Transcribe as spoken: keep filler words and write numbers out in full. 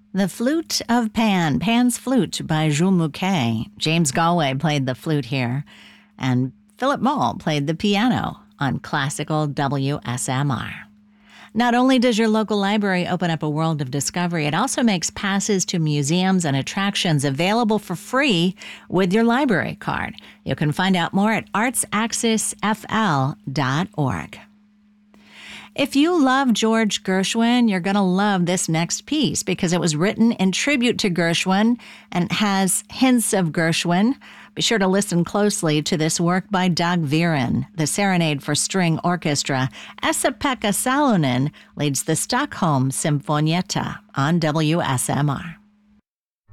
The Flute of Pan, Pan's Flute by Jules Mouquet. James Galway played the flute here, and Philip Moll played the piano on classical W S M R. Not only does your local library open up a world of discovery, it also makes passes to museums and attractions available for free with your library card. You can find out more at arts axis f l dot org. If you love George Gershwin, you're going to love this next piece because it was written in tribute to Gershwin and has hints of Gershwin. Be sure to listen closely to this work by Dag Viren, the Serenade for String Orchestra. Esa-Pekka Salonen leads the Stockholm Symfonietta on W S M R.